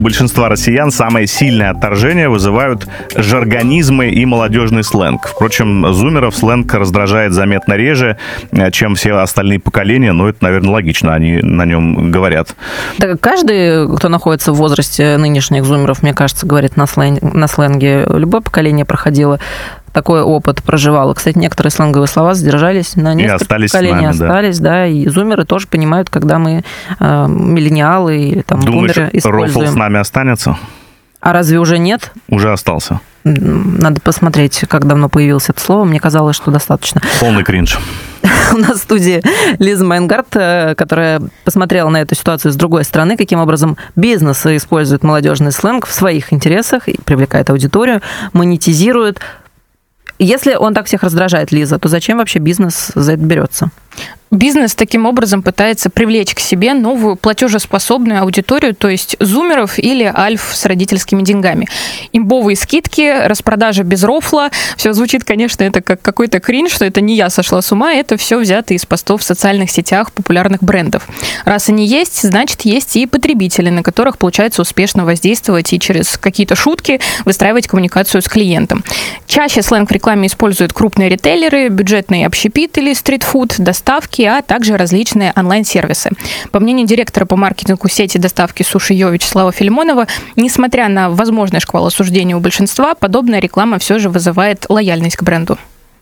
Большинства россиян самое сильное отторжение вызывают жаргонизмы и молодежный сленг. Впрочем, зумеров сленг раздражает заметно реже, чем все остальные поколения, но это, наверное, логично, они на нем говорят. Да, каждый, кто находится в возрасте нынешних зумеров, мне кажется, говорит на сленге. Любое поколение проходило такой опыт, проживало. Кстати, некоторые сленговые слова задержались на несколько поколений, остались, да, и зумеры тоже понимают, когда мы миллениалы или там бумеры используем. Думаешь, рофл с нами останется? А разве уже нет? Уже остался. Надо посмотреть, как давно появилось это слово. Мне казалось, что достаточно. Полный кринж. У нас в студии Лиза Майнгард, которая посмотрела на эту ситуацию с другой стороны, каким образом бизнес использует молодежный сленг в своих интересах и привлекает аудиторию, монетизирует. Если он так всех раздражает, Лиза, то зачем вообще бизнес за это берется? Бизнес таким образом пытается привлечь к себе новую платежеспособную аудиторию, то есть зумеров или альф с родительскими деньгами. Имбовые скидки, распродажа без рофла. Все звучит, конечно, это как какой-то кринж, что это не я сошла с ума, это все взято из постов в социальных сетях популярных брендов. Раз они есть, значит, есть и потребители, на которых получается успешно воздействовать и через какие-то шутки выстраивать коммуникацию с клиентом. Чаще сленг в рекламе используют крупные ритейлеры, бюджетные общепит или стритфуд, доставки, а также различные онлайн-сервисы. По мнению директора по маркетингу сети доставки Суши Йо Вячеслава Филимонова, несмотря на возможный шквал осуждения у большинства, подобная реклама все же вызывает лояльность к бренду.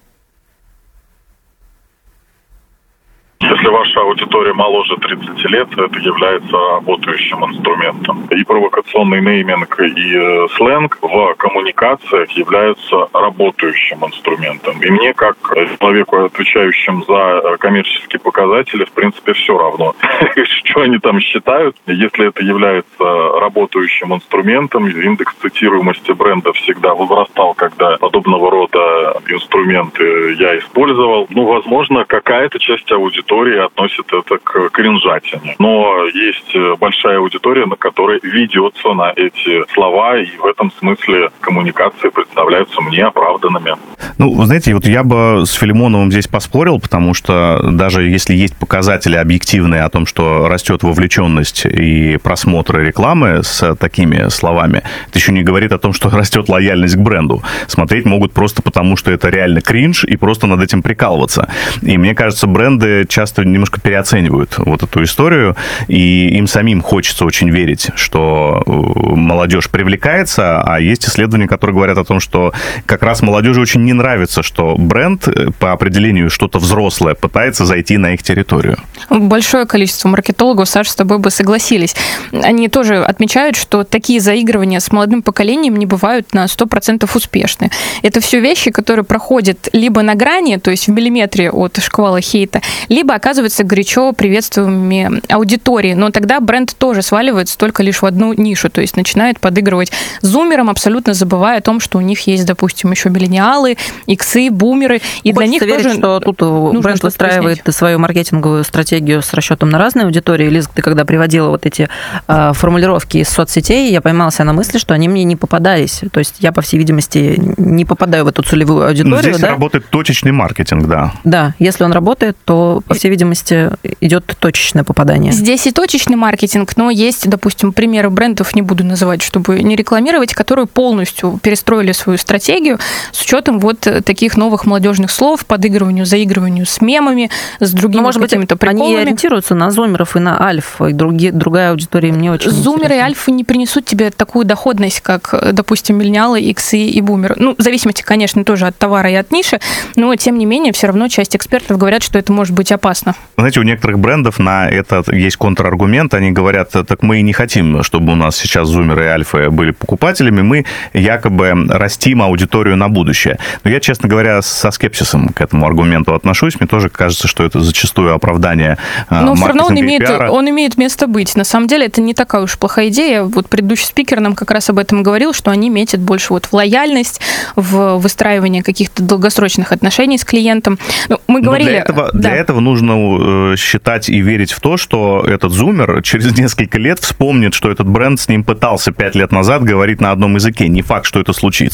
Если ваша аудитория моложе 30 лет, это является работающим инструментом. И провокационный нейминг, и сленг в коммуникациях являются работающим инструментом. И мне, как человеку, отвечающему за коммерческие показатели, в принципе, все равно, что они там считают. Если это является работающим инструментом, индекс цитируемости бренда всегда возрастал, когда подобного рода инструменты я использовал. Возможно, какая-то часть аудитории относит это к кринжатине. Но есть большая аудитория, на которой ведется на эти слова, и в этом смысле коммуникации представляются мне оправданными. Вы знаете, я бы с Филимоновым здесь поспорил, потому что даже если есть показатели объективные о том, что растет вовлеченность и просмотры рекламы с такими словами, это еще не говорит о том, что растет лояльность к бренду. Смотреть могут просто потому, что это реально кринж, и просто над этим прикалываться. И мне кажется, бренды часто немножко переоценивают вот эту историю, и им самим хочется очень верить, что молодежь привлекается, а есть исследования, которые говорят о том, что как раз молодежи очень не нравится, что бренд по определению что-то взрослое пытается зайти на их территорию. Большое количество маркетологов, Саша, с тобой бы согласились. Они тоже отмечают, что такие заигрывания с молодым поколением не бывают на 100% успешны. Это все вещи, которые проходят либо на грани, то есть в миллиметре от шквала хейта, либо оказываются горячо приветствуемыми аудиторией. Но тогда бренд тоже сваливается только лишь в одну нишу, то есть начинает подыгрывать зумерам, абсолютно забывая о том, что у них есть, допустим, еще миллениалы, иксы, бумеры. И для них верить, тоже что тут бренд выстраивает свою маркетинговую стратегию с расчетом на разные аудитории. Лиза, ты когда приводила вот эти формулировки из соцсетей, я поймала себя на мысли, что они мне не попадались. То есть я, по всей видимости, не попадаю в эту целевую аудиторию. Здесь работает точечный маркетинг, да. Да, если он работает, то, по всей видимости, идет точечное попадание. Здесь и точечный маркетинг, но есть, допустим, примеры брендов, не буду называть, чтобы не рекламировать, которые полностью перестроили свою стратегию с учетом вот таких новых молодежных слов, подыгрыванию, заигрыванию с мемами, с другими какими-то приколами. Они ориентируются на зумеров и на альф, и другая аудитория им не очень Зумеры интересна. и альфы не принесут тебе такую доходность, как, допустим, миллениалы, иксы и бумеры. В зависимости, конечно, тоже от товара и от ниши, но, тем не менее, все равно часть экспертов говорят, что это может быть опасно. Знаете, у некоторых брендов на это есть контраргумент. Они говорят, так мы и не хотим, чтобы у нас сейчас зумеры и альфы были покупателями, мы якобы растим аудиторию на будущее. Но я, честно говоря, со скепсисом к этому аргументу отношусь. Мне тоже кажется, что это зачастую оправдание маркетинга все равно и пиара. он имеет место быть. На самом деле, это не такая уж плохая идея. Вот предыдущий спикер нам как раз об этом говорил, что они метят больше в лояльность, в выстраивание каких-то долгосрочных отношений с клиентом. Мы говорили... Для этого нужно считать и верить в то, что этот зумер через несколько лет вспомнит, что этот бренд с ним пытался 5 лет назад говорить на одном языке. Не факт, что это случится.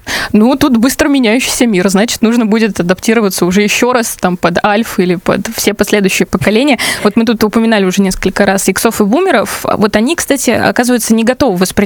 Ну, тут быстро меняющийся мир, значит, нужно будет адаптироваться уже еще раз там под альф или под все последующие поколения. Вот мы тут упоминали уже несколько раз иксов и бумеров. Вот они, кстати, оказывается, не готовы воспринимать